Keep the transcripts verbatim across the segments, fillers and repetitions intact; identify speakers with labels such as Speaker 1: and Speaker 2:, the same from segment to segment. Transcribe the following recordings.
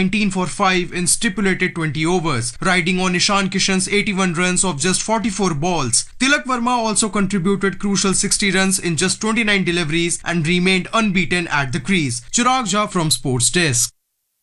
Speaker 1: nineteen for five in stipulated twenty overs, riding on Ishan Kishan's eighty-one runs of just forty-four balls. Tilak Verma also contributed crucial sixty runs in just twenty-nine deliveries and remained unbeaten at the crease. Chirag Jha from Sports Desk.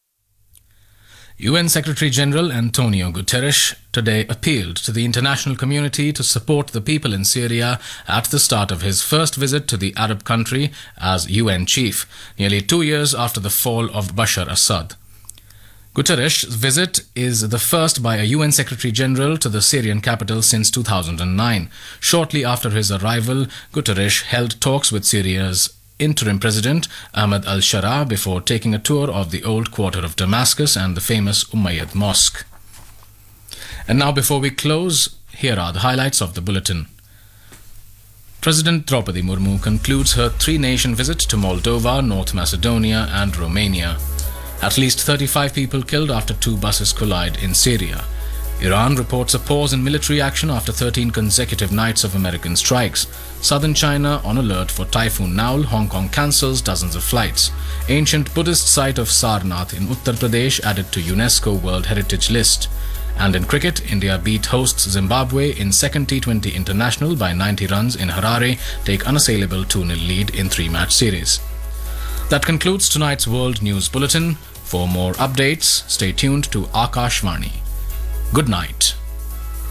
Speaker 2: U N Secretary-General Antonio Guterres today appealed to the international community to support the people in Syria at the start of his first visit to the Arab country as U N chief, nearly two years after the fall of Bashar Assad. Guterres' visit is the first by a U N Secretary-General to the Syrian capital since two thousand nine. Shortly after his arrival, Guterres held talks with Syria's interim president Ahmed al-Shara before taking a tour of the old quarter of Damascus and the famous Umayyad Mosque. And now, before we close, here are the highlights of the bulletin. President Draupadi Murmu concludes her three-nation visit to Moldova, North Macedonia and Romania. At least thirty-five people killed after two buses collide in Syria. Iran reports a pause in military action after thirteen consecutive nights of American strikes. Southern China on alert for Typhoon Naul. Hong Kong cancels dozens of flights. Ancient Buddhist site of Sarnath in Uttar Pradesh added to UNESCO World Heritage List. And in cricket, India beat hosts Zimbabwe in second T twenty International by ninety runs in Harare, take unassailable two nil lead in three-match series. That concludes tonight's World News Bulletin. For more updates, stay tuned to Akashvani. Good night.